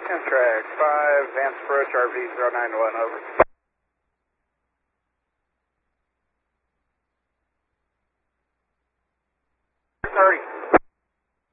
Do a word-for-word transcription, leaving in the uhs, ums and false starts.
Amtrak five, advance approach R V zero nine one, over.